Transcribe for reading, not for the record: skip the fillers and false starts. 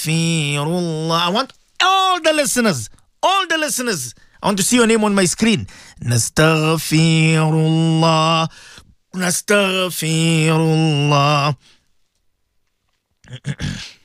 Nastaghfirullah. I want all the listeners. I want to see your name on my screen. Nastaghfirullah. Nastaghfirullah.